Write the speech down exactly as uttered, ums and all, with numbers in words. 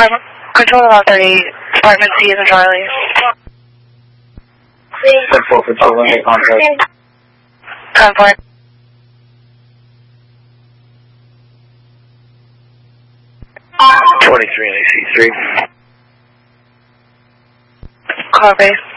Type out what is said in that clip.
Apartment, control one thirty-eight, apartment C is in Charlie. ten four control one eight contact. ten four. twenty-three and A C three. Copy.